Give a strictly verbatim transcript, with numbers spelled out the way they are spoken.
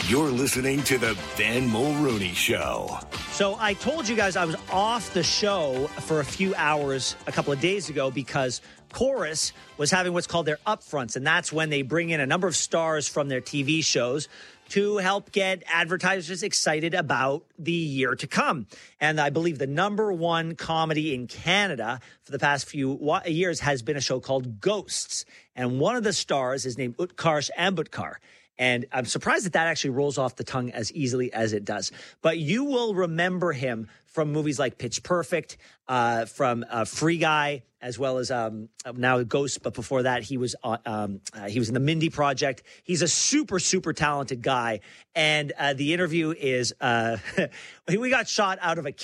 You're listening to the Ben Mulrooney Show. So I told you guys I was off the show for a few hours a couple of days ago because Chorus was having what's called their upfronts, and that's when they bring in a number of stars from their T V shows to help get advertisers excited about the year to come. And I believe the number one comedy in Canada for the past few years has been a show called Ghosts. And one of the stars is named Utkarsh Ambudkar. And I'm surprised that that actually rolls off the tongue as easily as it does. But you will remember him from movies like Pitch Perfect, uh, from uh, Free Guy, as well as um, now Ghost. But before that, he was uh, um, uh, he was in the Mindy Project. He's a super, super talented guy. And uh, the interview is uh, we got shot out of a